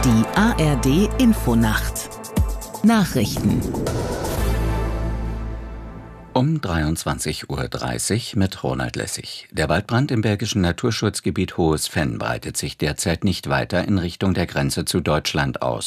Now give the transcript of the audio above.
Die ARD Infonacht Nachrichten um 23:30 Uhr mit Ronald Lessig. Der Waldbrand im belgischen Naturschutzgebiet Hohes Venn breitet sich derzeit nicht weiter in Richtung der Grenze zu Deutschland aus.